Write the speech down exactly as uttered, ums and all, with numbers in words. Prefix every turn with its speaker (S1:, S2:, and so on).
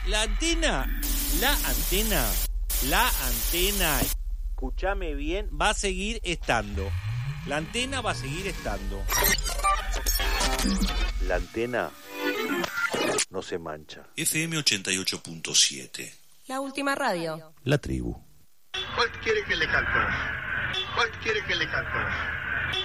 S1: La antena, la antena, la antena, escúchame bien, va a seguir estando. La antena va a seguir estando. La antena no se mancha.
S2: F M ochenta y ocho punto siete.
S3: La última radio.
S1: La tribu.
S4: ¿Cuál quiere que le cante? ¿Cuál quiere que le cante?